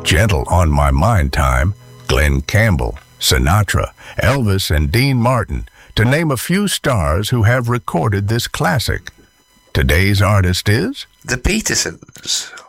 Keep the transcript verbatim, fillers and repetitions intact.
Gentle on My Mind time, Glenn Campbell, Sinatra, Elvis, and Dean Martin, to name a few stars who have recorded this classic. Today's artist is The Petersons.